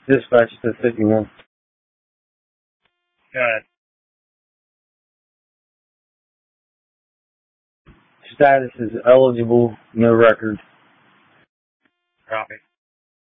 Dispatch to 51. Go ahead. Status is eligible, no record. Copy.